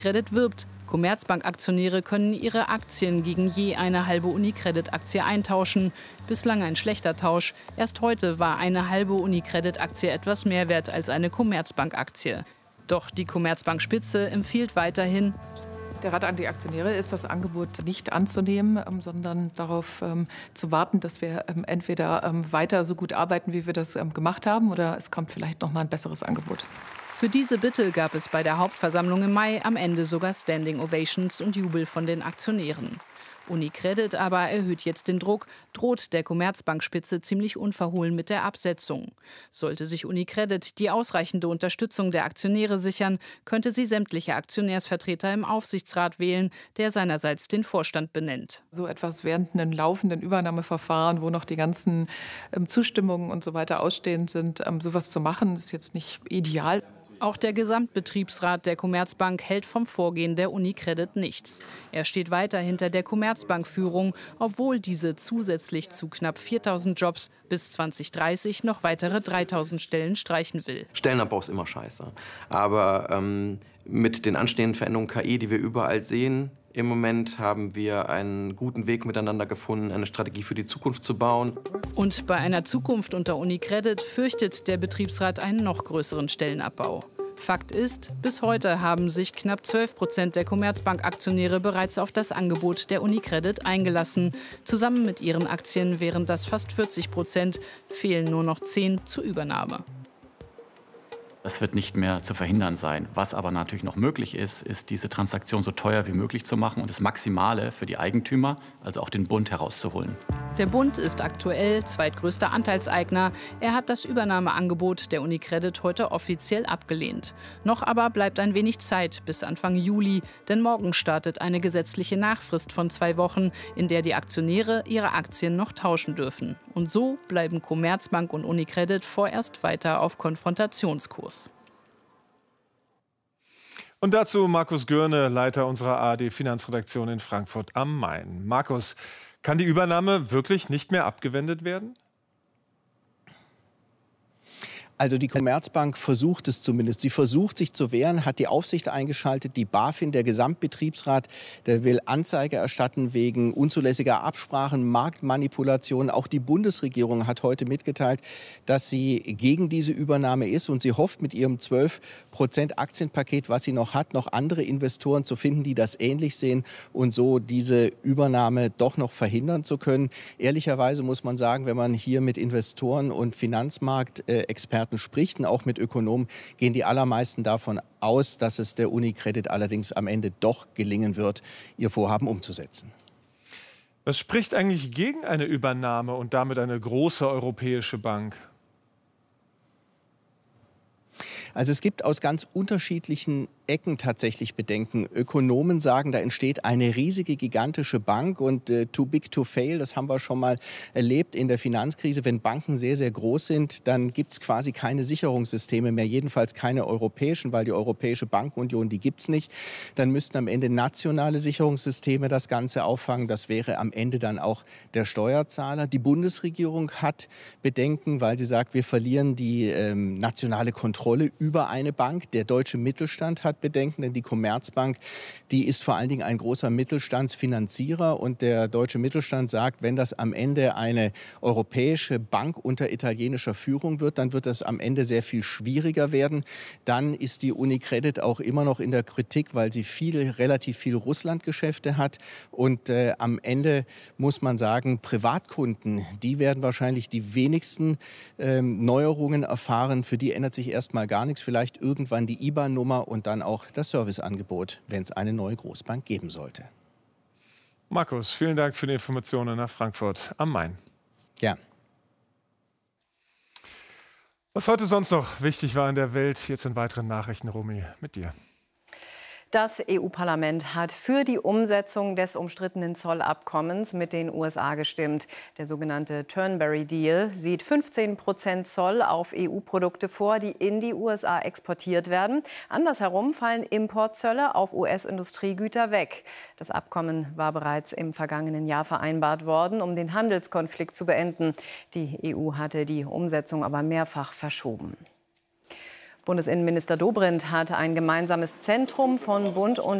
UniCredit wirbt. Commerzbank-Aktionäre können ihre Aktien gegen je eine halbe UniCredit-Aktie eintauschen. Bislang ein schlechter Tausch. Erst heute war eine halbe UniCredit-Aktie etwas mehr wert als eine Commerzbank-Aktie. Doch die Commerzbank-Spitze empfiehlt weiterhin: Der Rat an die Aktionäre ist, das Angebot nicht anzunehmen, sondern darauf zu warten, dass wir entweder weiter so gut arbeiten, wie wir das gemacht haben, oder es kommt vielleicht noch mal ein besseres Angebot. Für diese Bitte gab es bei der Hauptversammlung im Mai am Ende sogar Standing Ovations und Jubel von den Aktionären. UniCredit aber erhöht jetzt den Druck, droht der Commerzbankspitze ziemlich unverhohlen mit der Absetzung. Sollte sich UniCredit die ausreichende Unterstützung der Aktionäre sichern, könnte sie sämtliche Aktionärsvertreter im Aufsichtsrat wählen, der seinerseits den Vorstand benennt. So etwas während einem laufenden Übernahmeverfahren, wo noch die ganzen Zustimmungen und so weiter ausstehend sind, sowas zu machen, ist jetzt nicht ideal. Auch der Gesamtbetriebsrat der Commerzbank hält vom Vorgehen der UniCredit nichts. Er steht weiter hinter der Commerzbank-Führung, obwohl diese zusätzlich zu knapp 4.000 Jobs bis 2030 noch weitere 3.000 Stellen streichen will. Stellenabbau ist immer scheiße. Aber mit den anstehenden Veränderungen KI, die wir überall sehen, im Moment haben wir einen guten Weg miteinander gefunden, eine Strategie für die Zukunft zu bauen. Und bei einer Zukunft unter UniCredit fürchtet der Betriebsrat einen noch größeren Stellenabbau. Fakt ist, bis heute haben sich knapp 12% der Commerzbank-Aktionäre bereits auf das Angebot der UniCredit eingelassen. Zusammen mit ihren Aktien wären das fast 40%, fehlen nur noch 10 zur Übernahme. Das wird nicht mehr zu verhindern sein. Was aber natürlich noch möglich ist, ist, diese Transaktion so teuer wie möglich zu machen und das Maximale für die Eigentümer, also auch den Bund, herauszuholen. Der Bund ist aktuell zweitgrößter Anteilseigner. Er hat das Übernahmeangebot der UniCredit heute offiziell abgelehnt. Noch aber bleibt ein wenig Zeit bis Anfang Juli, denn morgen startet eine gesetzliche Nachfrist von 2 Wochen, in der die Aktionäre ihre Aktien noch tauschen dürfen. Und so bleiben Commerzbank und UniCredit vorerst weiter auf Konfrontationskurs. Und dazu Markus Görne, Leiter unserer ARD-Finanzredaktion in Frankfurt am Main. Markus, kann die Übernahme wirklich nicht mehr abgewendet werden? Also die Commerzbank versucht es zumindest. Sie versucht sich zu wehren, hat die Aufsicht eingeschaltet, die BaFin, der Gesamtbetriebsrat, der will Anzeige erstatten wegen unzulässiger Absprachen, Marktmanipulation. Auch die Bundesregierung hat heute mitgeteilt, dass sie gegen diese Übernahme ist und sie hofft mit ihrem 12% Aktienpaket, was sie noch hat, noch andere Investoren zu finden, die das ähnlich sehen und so diese Übernahme doch noch verhindern zu können. Ehrlicherweise muss man sagen, wenn man hier mit Investoren und Finanzmarktexperten spricht und auch mit Ökonomen, gehen die allermeisten davon aus, dass es der UniCredit allerdings am Ende doch gelingen wird, ihr Vorhaben umzusetzen. Was spricht eigentlich gegen eine Übernahme und damit eine große europäische Bank? Also es gibt aus ganz unterschiedlichen Ecken tatsächlich Bedenken. Ökonomen sagen, da entsteht eine riesige, gigantische Bank und too big to fail, das haben wir schon mal erlebt in der Finanzkrise. Wenn Banken sehr, sehr groß sind, dann gibt es quasi keine Sicherungssysteme mehr, jedenfalls keine europäischen, weil die Europäische Bankenunion, die gibt es nicht. Dann müssten am Ende nationale Sicherungssysteme das Ganze auffangen. Das wäre am Ende dann auch der Steuerzahler. Die Bundesregierung hat Bedenken, weil sie sagt, wir verlieren die nationale Kontrolle über eine Bank. Der deutsche Mittelstand hat Bedenken, denn die Commerzbank, die ist vor allen Dingen ein großer Mittelstandsfinanzierer und der deutsche Mittelstand sagt, wenn das am Ende eine europäische Bank unter italienischer Führung wird, dann wird das am Ende sehr viel schwieriger werden. Dann ist die UniCredit auch immer noch in der Kritik, weil sie relativ viel Russlandgeschäfte hat und am Ende muss man sagen, Privatkunden, die werden wahrscheinlich die wenigsten Neuerungen erfahren. Für die ändert sich erstmal gar nichts. Vielleicht irgendwann die IBAN-Nummer und dann auch das Serviceangebot, wenn es eine neue Großbank geben sollte. Markus, vielen Dank für die Informationen nach Frankfurt am Main. Ja. Was heute sonst noch wichtig war in der Welt, jetzt in weiteren Nachrichten, Romy, mit dir. Das EU-Parlament hat für die Umsetzung des umstrittenen Zollabkommens mit den USA gestimmt. Der sogenannte Turnberry-Deal sieht 15% Zoll auf EU-Produkte vor, die in die USA exportiert werden. Andersherum fallen Importzölle auf US-Industriegüter weg. Das Abkommen war bereits im vergangenen Jahr vereinbart worden, um den Handelskonflikt zu beenden. Die EU hatte die Umsetzung aber mehrfach verschoben. Bundesinnenminister Dobrindt hat ein gemeinsames Zentrum von Bund und